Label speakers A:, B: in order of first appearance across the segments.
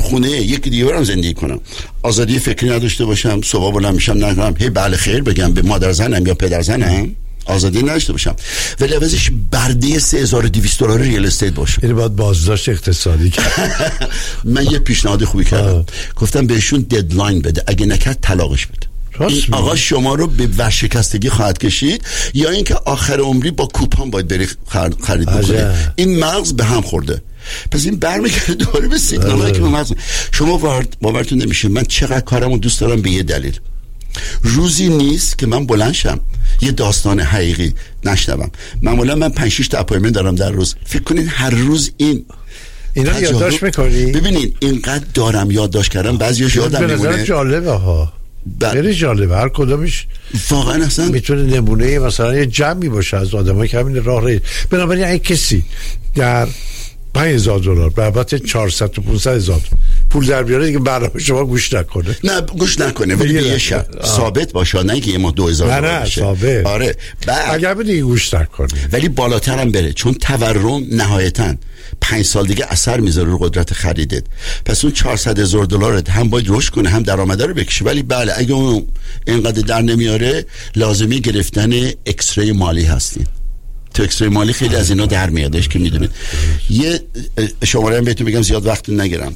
A: خونه یکی دیگه برم زندگی کنم، آزادی فکری نداشته باشم، صبح بلند میشم نگم هی بله خیر بگم به مادر زنم یا پدر زنم، آزادی نداشته باشم، ولی عوضش برده $3200 ریال استیت باشه.
B: یعنی باید بازداشت اقتصادی کرد.
A: من یه پیشنهاد خوبی کردم، گفتم بهشون ددلاین بده، اگه نکرد طلاقش بده. این آقا شما رو به ورشکستگی خواهد کشید یا اینکه آخر عمری با کوپان باید بری خرید بکنی. این مغز به هم خورده. پس این برمیگرده دوباره به سیگنالایی که به مغز. شما باورتون نمیشه من چقدر کارمو دوست دارم به یه دلیل. روزی نیست که من بلند شم یه داستان حقیقی نشنوم. معمولا من 5-6 تا اپایمنت دارم در روز. فکر کنین هر روز
B: اینا یادداشت میکنی؟
A: ببینین اینقدر دارم یادداشت کردم، بعضیاش یادم میمونه.
B: به نظر جالبه ها. خیلی جالبه، هر کدومش
A: واقعا اصلا
B: میتونه نمونه مثلا یه جمعی باشه از آدمایی که همین راه رو. بنابراین اگه کسی در $5,000 به البته 400 تا 500,000 پول در بیاره دیگه برنامه شما گوش نکنه.
A: نه گوش نکنه ولی به یه شرط ثابت باشه، نه که یه ما $2,000
B: نه ثابت.
A: آره
B: اگر دیگه گوش نکنه
A: ولی بالاتر هم بره، چون تورم نهایتاً 5 سال دیگه اثر میذاره رو قدرت خریدت. پس اون $400,000 هم باید رشد کنه هم درآمد رو بکشه. ولی بله اگه اون اینقدر در نمیاره لازمی گرفتن اکسری مالی هستین. تو اکسری مالی خیلی از اینا در میادش که میدونید. یه شماره هم بهتون بگم زیاد وقت نگیرم.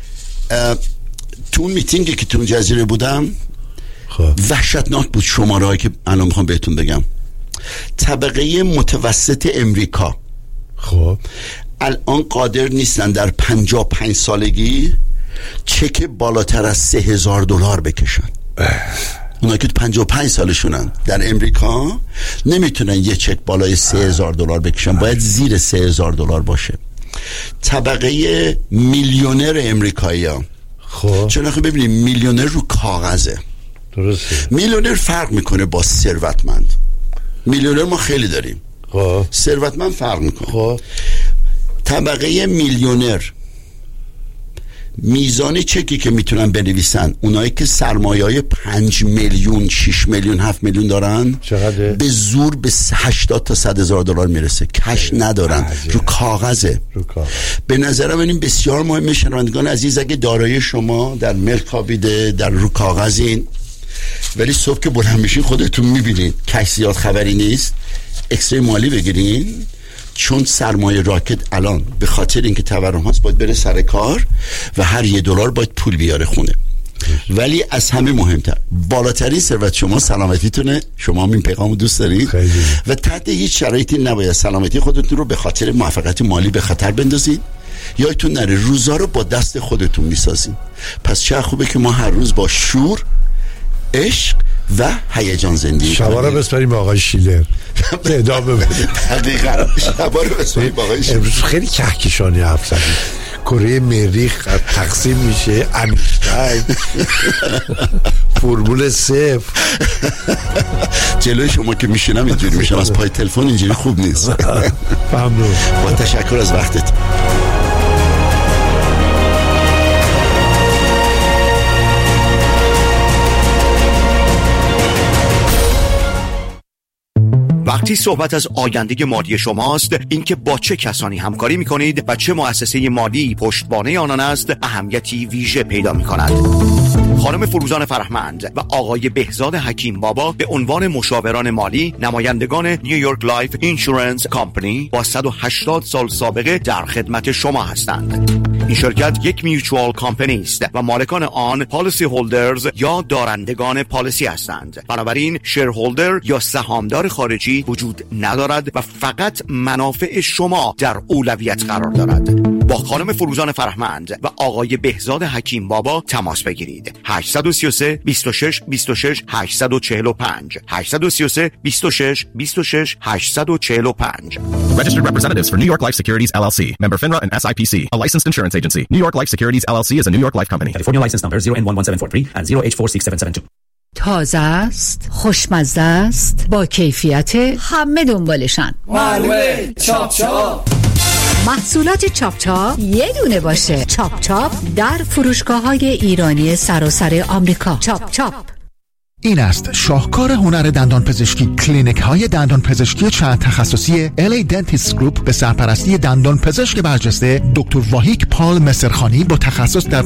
A: تو اون میتینگی که تو جزیره بودم وحشتناک بود شماره‌ای که الان میخوام بهتون بگم. طبقه متوسط امریکا
B: خب
A: الان قادر نیستن در 55 سالگی چک بالاتر از $3,000 بکشن. اونا که 55 سالشونن در امریکا نمیتونن یه چک بالای $3,000 بکشن، باید زیر $3,000 باشه. طبقه میلیونر امریکایی ها
B: خب
A: چون آخه ببینیم میلیونر رو کاغذه،
B: درسته.
A: میلیونر فرق میکنه با ثروتمند. میلیونر ما خیلی داریم،
B: خب
A: ثروتمند فرق میکنه.
B: خب
A: طبقه میلیونر میزان چکی که میتونن بنویسن، اونایی که سرمایه‌ای 5 میلیون 6 میلیون 7 میلیون دارن
B: چقدر؟
A: به زور به 80 تا $100,000 میرسه. کش ندارن، رو کاغذه. به نظرم این بسیار مهمه. شنوندگان عزیز اگه دارایی شما در ملک خوابیده، در رو کاغذین، ولی صبح که بلند میشین خودتون میبینید کش زیاد خبری نیست، اکسری مالی بگیرین. چون سرمایه راکت الان به خاطر اینکه تورم هست باید بره سر کار و هر $1 باید پول بیاره خونه. ولی از همه مهمتر بالاترین ثروت شما سلامتیتونه. شما هم این پیغامو دوست دارید و تحت هیچ شرایطی نباید سلامتی خودتون رو به خاطر موفقیت مالی به خطر بندازید. یادتون نره روزا رو با دست خودتون میسازین. پس چه خوبه که ما هر روز با شور، عشق و هیجان زندگی کنیم.
B: شبا رو بسپاریم به آقای شیلر. ادامه بده.
A: دقیقاً شبا رو بسپاریم به آقای شیلر.
B: امروز خیلی کهکشانی حرف زدیم. کره مریخ تقسیم میشه، انیشتین، فرمول 0.
A: جلوی شما که میشینم اینجوری میشم، از پای تلفن اینجوری خوب نیست.
B: ممنون.
A: با تشکر از وقتت.
C: وقتی صحبت از آینده مالی شماست، اینکه با چه کسانی همکاری میکنید و چه مؤسسه مالی پشتوانه آنان است اهمیتی ویژه پیدا میکند. خانم فروزان فرهمند و آقای بهزاد حکیم بابا به عنوان مشاوران مالی نمایندگان نیویورک لایف اینشورنس کامپانی با 180 سال سابقه در خدمت شما هستند. این شرکت یک میوچوال کامپانی است و مالکان آن پالیسی هولدرز یا دارندگان پالیسی هستند. بنابراین شیرهولدر یا سهامدار خارجی وجود ندارد و فقط منافع شما در اولویت قرار دارد. با خانم فروزان فرهمند و آقای بهزاد حکیم بابا تماس بگیرید. 833 26 26 845 833 26 26 845.
D: Registered representatives for New York Life Securities LLC, member FINRA and SIPC, a licensed insurance agency. New York Life Securities LLC is a New York Life company.
E: California license number 0N11743 and 0H46772.
F: تازه است، خوشمزه است، با کیفیت، همه دنبالشن.
G: معلومه چاپ چاپ.
F: محصولات چاپ چاپ یه دونه باشه. چاپ چاپ در فروشگاه‌های ایرانی سراسر آمریکا. چاپ چاپ.
H: این است شاهکار هنر دندان پزشکی. کلینیک های دندان پزشکی چند تخصصی LA Dentist Group به سرپرستی دندان پزشک برجسته دکتر واهیک پال مصرخانی با تخصص در